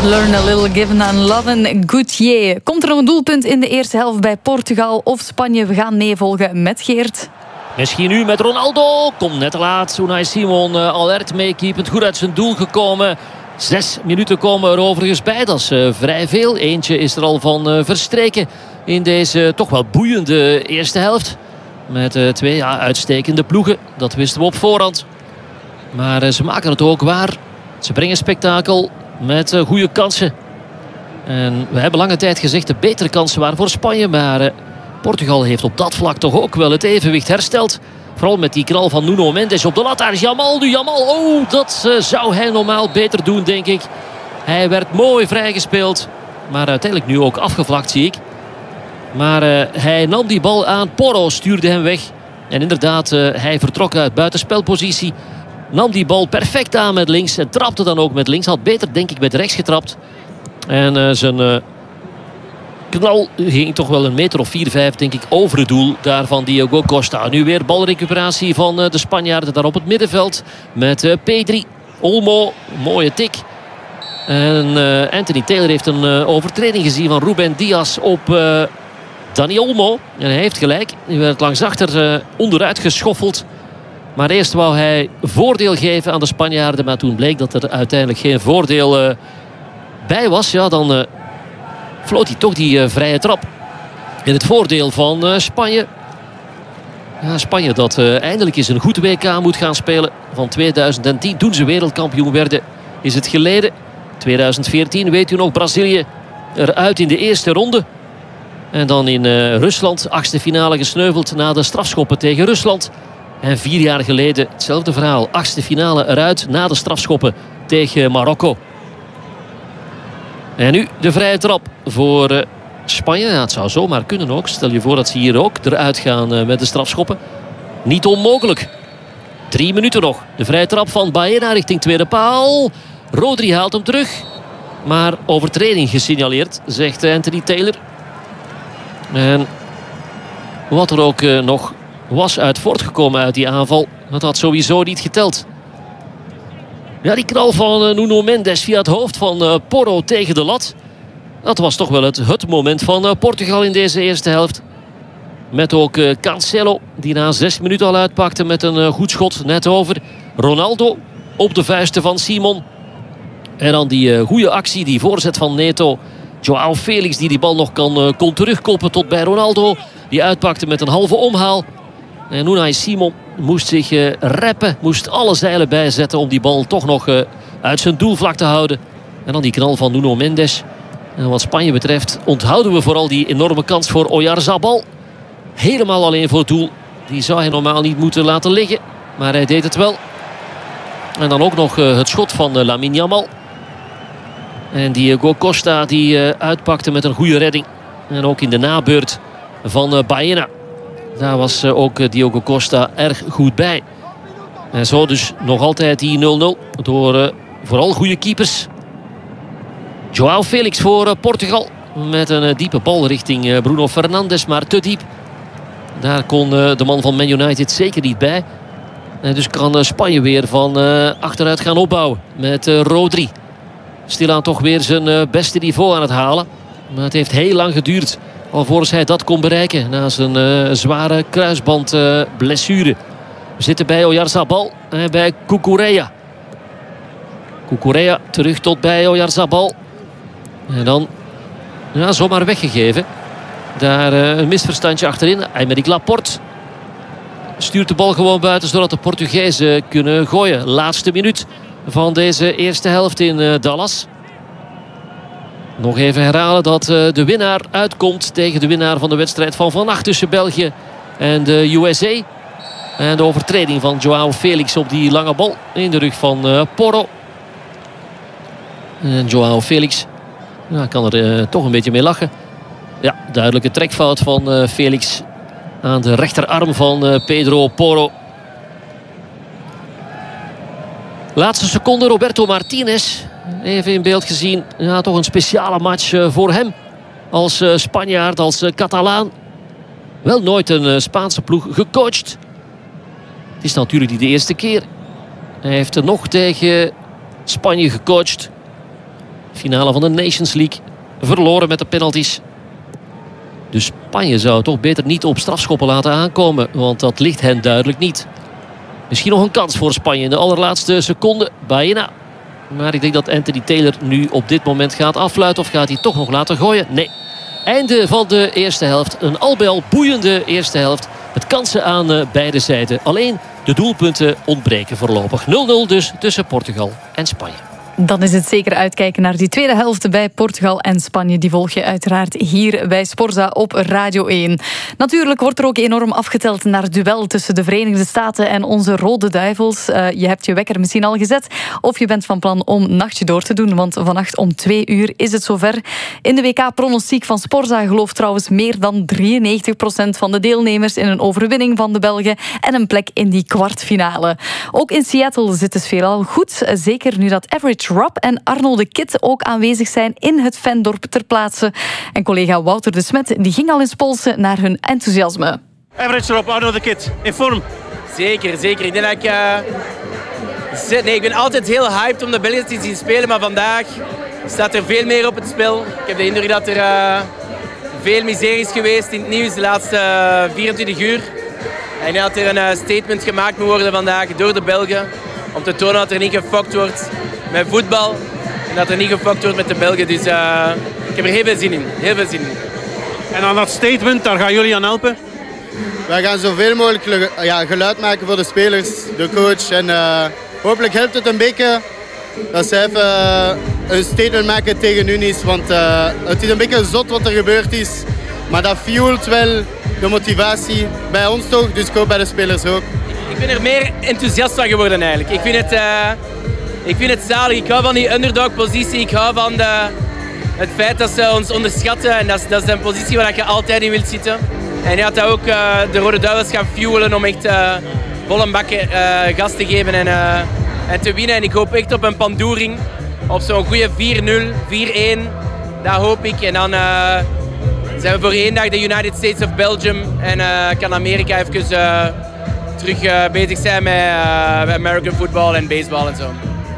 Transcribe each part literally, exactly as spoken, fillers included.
Learn a little, given and loven. Gauthier. Komt er nog een doelpunt in de eerste helft bij Portugal of Spanje? We gaan meevolgen met Geert. Misschien nu met Ronaldo. Komt net te laat. Unai Simon uh, alert meekeepend. Goed uit zijn doel gekomen. Zes minuten komen er overigens bij. Dat is uh, vrij veel. Eentje is er al van uh, verstreken in deze uh, toch wel boeiende eerste helft. Met uh, twee ja, uitstekende ploegen. Dat wisten we op voorhand. Maar uh, ze maken het ook waar. Ze brengen spektakel met uh, goede kansen. En we hebben lange tijd gezegd de betere kansen waren voor Spanje. Maar uh, Portugal heeft op dat vlak toch ook wel het evenwicht hersteld. Vooral met die knal van Nuno Mendes op de lat. Daar is Jamal nu. Jamal, oh, dat uh, zou hij normaal beter doen, denk ik. Hij werd mooi vrijgespeeld. Maar uiteindelijk nu ook afgevlakt, zie ik. Maar uh, hij nam die bal aan. Porro stuurde hem weg. En inderdaad, uh, hij vertrok uit buitenspelpositie. Nam die bal perfect aan met links. En trapte dan ook met links. Had beter, denk ik, met rechts getrapt. En uh, zijn uh, knal ging toch wel een meter of vier, vijf, denk ik, over het doel. Daar van Diogo Costa. Nu weer balrecuperatie van uh, de Spanjaarden. Daar op het middenveld met uh, Pedri. Olmo, mooie tik. En uh, Anthony Taylor heeft een uh, overtreding gezien van Ruben Dias op uh, Dani Olmo. En hij heeft gelijk. Hij werd langs achter uh, onderuit geschoffeld. Maar eerst wou hij voordeel geven aan de Spanjaarden. Maar toen bleek dat er uiteindelijk geen voordeel uh, bij was. Ja, dan uh, floot hij toch die uh, vrije trap. In het voordeel van uh, Spanje. Ja, Spanje dat uh, eindelijk eens een goed W K moet gaan spelen. Van tweeduizend tien, toen ze wereldkampioen werden, is het geleden. tweeduizend veertien, weet u nog, Brazilië eruit in de eerste ronde. En dan in uh, Rusland, achtste finale gesneuveld na de strafschoppen tegen Rusland. En vier jaar geleden hetzelfde verhaal. Achtste finale eruit na de strafschoppen tegen Marokko. En nu de vrije trap voor uh, Spanje. Ja, het zou zomaar kunnen ook. Stel je voor dat ze hier ook eruit gaan uh, met de strafschoppen. Niet onmogelijk. Drie minuten nog. De vrije trap van Baena richting tweede paal. Rodri haalt hem terug. Maar overtreding gesignaleerd, zegt Anthony Taylor. En wat er ook uh, nog was uit voortgekomen uit die aanval, dat had sowieso niet geteld. Ja, die knal van uh, Nuno Mendes via het hoofd van uh, Porro tegen de lat. Dat was toch wel het, het moment van uh, Portugal in deze eerste helft. Met ook uh, Cancelo, die na zes minuten al uitpakte met een uh, goed schot net over. Ronaldo op de vuisten van Simon. En dan die uh, goede actie, die voorzet van Neto. Joao Felix die die bal nog kan, uh, kon terugkoppen tot bij Ronaldo. Die uitpakte met een halve omhaal. En Unai Simon moest zich uh, reppen. Moest alle zeilen bijzetten om die bal toch nog uh, uit zijn doelvlak te houden. En dan die knal van Nuno Mendes. En wat Spanje betreft onthouden we vooral die enorme kans voor Oyarzabal. Helemaal alleen voor het doel. Die zou hij normaal niet moeten laten liggen. Maar hij deed het wel. En dan ook nog uh, het schot van uh, Lamine Yamal. En Diogo Costa die uh, uitpakte met een goede redding. En ook in de nabeurt van uh, Baena. Daar was uh, ook uh, Diogo Costa erg goed bij. En zo dus nog altijd die nul nul. Door uh, vooral goede keepers. Joao Felix voor uh, Portugal. Met een uh, diepe bal richting uh, Bruno Fernandes. Maar te diep. Daar kon uh, de man van Man United zeker niet bij. En dus kan uh, Spanje weer van uh, achteruit gaan opbouwen. Met uh, Rodri. Stilaan toch weer zijn uh, beste niveau aan het halen. Maar het heeft heel lang geduurd alvorens hij dat kon bereiken. Na zijn uh, zware kruisbandblessure. Uh, We zitten bij Oyarzabal en bij Cucurella. Cucurella terug tot bij Oyarzabal. En dan ja, zomaar weggegeven. Daar uh, een misverstandje achterin. Aymeric Laporte stuurt de bal gewoon buiten, zodat de Portugezen kunnen gooien. Laatste minuut van deze eerste helft in uh, Dallas. Nog even herhalen dat uh, de winnaar uitkomt tegen de winnaar van de wedstrijd van vannacht tussen België en de U S A. En de overtreding van Joao Felix op die lange bal in de rug van uh, Porro. En Joao Felix ja, kan er uh, toch een beetje mee lachen. Ja, duidelijke trekfout van uh, Felix aan de rechterarm van uh, Pedro Porro. Laatste seconde Roberto Martinez. Even in beeld gezien. Ja, toch een speciale match uh, voor hem. Als uh, Spanjaard, als uh, Catalaan. Wel nooit een uh, Spaanse ploeg gecoacht. Het is natuurlijk niet de eerste keer. Hij heeft er nog tegen Spanje gecoacht. Finale van de Nations League. Verloren met de penalties. Dus Spanje zou toch beter niet op strafschoppen laten aankomen. Want dat ligt hen duidelijk niet. Misschien nog een kans voor Spanje in de allerlaatste seconde. Bijna. Maar ik denk dat Anthony Taylor nu op dit moment gaat affluiten. Of gaat hij toch nog laten gooien? Nee. Einde van de eerste helft. Een al bij al boeiende eerste helft. Met kansen aan beide zijden. Alleen de doelpunten ontbreken voorlopig. nul nul dus tussen Portugal en Spanje. Dan is het zeker uitkijken naar die tweede helft bij Portugal en Spanje. Die volg je uiteraard hier bij Sporza op Radio één. Natuurlijk wordt er ook enorm afgeteld naar het duel tussen de Verenigde Staten en onze Rode Duivels. Uh, je hebt je wekker misschien al gezet of je bent van plan om nachtje door te doen, want vannacht om twee uur is het zover. In de W K-pronostiek van Sporza gelooft trouwens meer dan drieënnegentig procent van de deelnemers in een overwinning van de Belgen en een plek in die kwartfinale. Ook in Seattle zit het veelal goed, zeker nu dat Average Rob en Arno de Kid ook aanwezig zijn in het Vendorp ter plaatse. En collega Wouter de Smet die ging al eens polsen naar hun enthousiasme. Average Rob, Arno de Kid, in vorm? Zeker, zeker. Ik denk dat ik... Uh, zit, nee, ik ben altijd heel hyped om de Belgen te zien spelen, maar vandaag staat er veel meer op het spel. Ik heb de indruk dat er uh, veel miserie is geweest in het nieuws de laatste uh, vierentwintig uur. En ik denk dat er een uh, statement gemaakt moet worden vandaag door de Belgen om te tonen dat er niet gefokt wordt met voetbal en dat er niet gefokt wordt met de Belgen. Dus uh, ik heb er heel veel zin in. Heel veel zin in. En aan dat statement, daar gaan jullie aan helpen? Wij gaan zoveel mogelijk ja, geluid maken voor de spelers, de coach. En uh, hopelijk helpt het een beetje dat ze even uh, een statement maken tegen Unis. Want uh, het is een beetje zot wat er gebeurd is. Maar dat fuelt wel de motivatie bij ons toch, dus ik hoop bij de spelers ook. Ik ben er meer enthousiast van geworden eigenlijk. Ik vind het... Uh... Ik vind het zalig. Ik hou van die underdog-positie. Ik hou van de, het feit dat ze ons onderschatten. En dat is, dat is een positie waar je altijd in wilt zitten. En ja, dat ook uh, de Rode Duivels gaan fuelen om echt uh, vol een bak uh, gas te geven en, uh, en te winnen. En ik hoop echt op een pandoering. Op zo'n goede vier nul, vier een. Dat hoop ik. En dan uh, zijn we voor één dag de United States of Belgium. En uh, kan Amerika even uh, terug uh, bezig zijn met uh, American football en baseball en zo.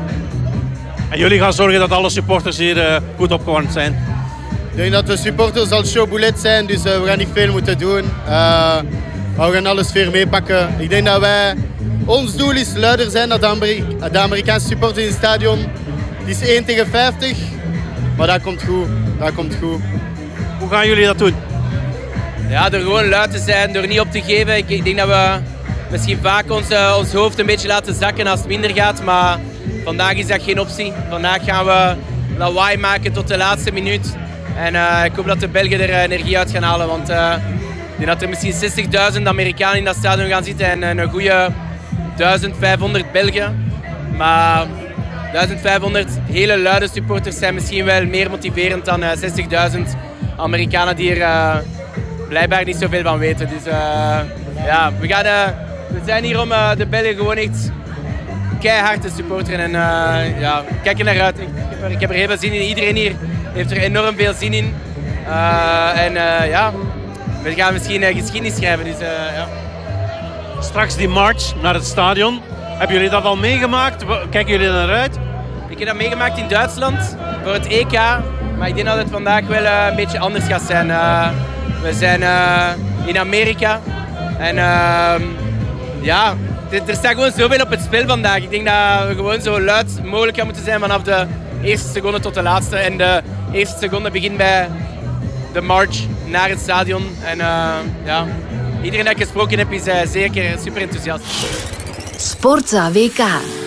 En jullie gaan zorgen dat alle supporters hier uh, goed opgewarmd zijn? Ik denk dat de supporters al showboulet zijn, dus uh, we gaan niet veel moeten doen. Uh, maar we gaan alle sfeer meepakken. Ik denk dat wij... Ons doel is luider zijn dan de, Ameri de Amerikaanse supporters in het stadion. Het is één tegen vijftig, maar dat komt goed. Dat komt goed. Hoe gaan jullie dat doen? Ja, door gewoon luid te zijn, door niet op te geven. Ik, ik denk dat we misschien vaak ons, uh, ons hoofd een beetje laten zakken als het minder gaat, maar... Vandaag is dat geen optie. Vandaag gaan we lawaai maken tot de laatste minuut. En uh, ik hoop dat de Belgen er uh, energie uit gaan halen. Want uh, ik denk dat er misschien zestigduizend Amerikanen in dat stadion gaan zitten. En uh, een goede duizend vijfhonderd Belgen. Maar duizend vijfhonderd hele luide supporters zijn misschien wel meer motiverend dan uh, zestigduizend Amerikanen die er uh, blijkbaar niet zoveel van weten. Dus uh, ja, we, gaan, uh, we zijn hier om uh, de Belgen gewoon echt... keihard te supporteren en uh, ja, kijk er naar uit. Ik heb, er, ik heb er heel veel zin in. Iedereen hier heeft er enorm veel zin in. Uh, en uh, ja, we gaan misschien uh, geschiedenis schrijven. Dus, uh, ja. Straks die march naar het stadion. Hebben jullie dat al meegemaakt? Kijken jullie er naar uit? Ik heb dat meegemaakt in Duitsland voor het E K. Maar ik denk dat het vandaag wel uh, een beetje anders gaat zijn. Uh, we zijn uh, in Amerika. En uh, ja... Er staat gewoon zoveel op het spel vandaag. Ik denk dat we gewoon zo luid mogelijk gaan moeten zijn vanaf de eerste seconde tot de laatste. En de eerste seconde begint bij de march naar het stadion. En uh, ja, iedereen dat ik gesproken heb is uh, zeker super enthousiast. Sporza W K.